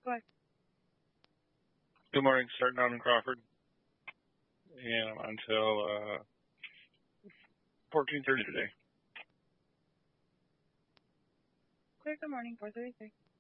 Go ahead. Good morning, starting out in Crawford, and until 14:30 today. Clear, good morning, 433.